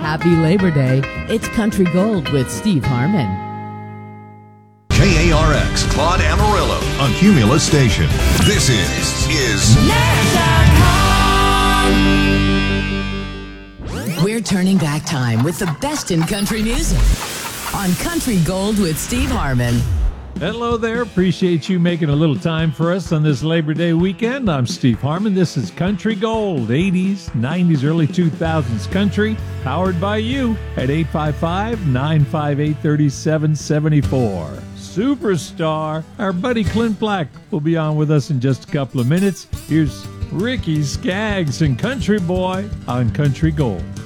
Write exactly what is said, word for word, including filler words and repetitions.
Happy Labor Day. It's Country Gold with Steve Harmon. K A R X, Claude Amarillo, a Cumulus station. This is, is... We're turning back time with the best in country music on Country Gold with Steve Harmon. Hello there. Appreciate you making a little time for us on this Labor Day weekend. I'm Steve Harmon. This is Country Gold, eighties, nineties, early two thousands country, powered by you at eight five five, nine five eight, three seven seven four. Superstar, our buddy Clint Black will be on with us in just a couple of minutes. Here's Ricky Skaggs and Country Boy on Country Gold.